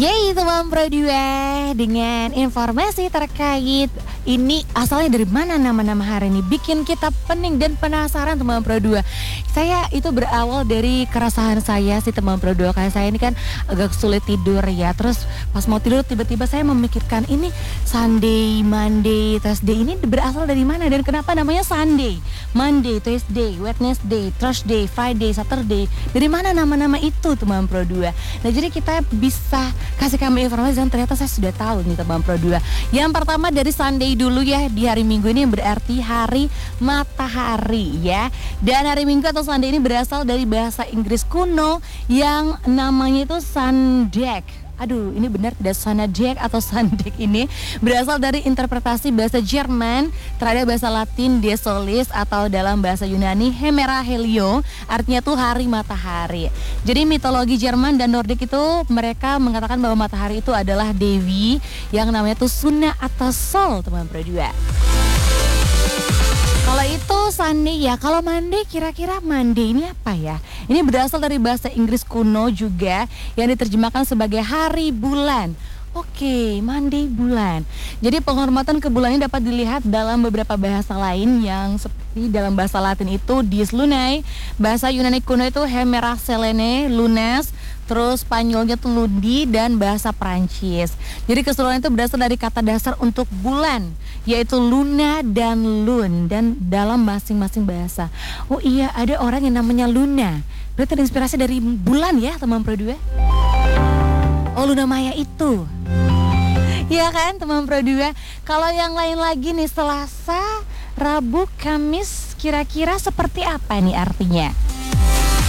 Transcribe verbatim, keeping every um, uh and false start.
Yeay teman Pro dua, dengan informasi terkait ini asalnya dari mana nama-nama hari ini bikin kita pening dan penasaran teman Pro dua. Saya itu berawal dari keresahan saya sih teman Pro dua, kayak saya ini kan agak sulit tidur ya. Terus pas mau tidur tiba-tiba saya memikirkan ini Sunday, Monday, Thursday ini berasal dari mana dan kenapa namanya Sunday, Monday, Tuesday, Wednesday, Thursday, Friday, Saturday. Dari mana nama-nama itu teman Pro dua. Nah jadi kita bisa kasih kami informasi dan ternyata saya sudah tahu nih teman Pro dua. Yang pertama dari Sunday dulu ya, di hari Minggu ini berarti hari matahari ya. Dan hari Minggu atau Sunday ini berasal dari bahasa Inggris kuno yang namanya itu Sunday. Aduh, ini benar tidak Sunday atau Sunday ini berasal dari interpretasi bahasa Jerman terhadap bahasa Latin De Solis atau dalam bahasa Yunani Hemera Helio, artinya tuh hari matahari. Jadi mitologi Jerman dan Nordik itu mereka mengatakan bahwa matahari itu adalah dewi yang namanya tuh Sunna atau Sol teman Pro dua. Kalau itu Sunday ya, kalau Monday kira-kira Monday ini apa ya? Ini berasal dari bahasa Inggris kuno juga yang diterjemahkan sebagai hari bulan. Oke, Monday bulan. Jadi penghormatan ke bulan ini dapat dilihat dalam beberapa bahasa lain yang seperti dalam bahasa Latin itu Dies Lunae, bahasa Yunani kuno itu Hemera Selene, Lunes, terus Spanyolnya tuh Lundi dan bahasa Prancis. Jadi keseluruhan itu berasal dari kata dasar untuk bulan, yaitu Luna dan Lun dan dalam masing-masing bahasa. Oh iya, ada orang yang namanya Luna. Berarti terinspirasi dari bulan ya teman Pro dua. Oh Luna Maya itu. Ya kan teman Pro dua. Kalau yang lain lagi nih Selasa, Rabu, Kamis kira-kira seperti apa nih artinya?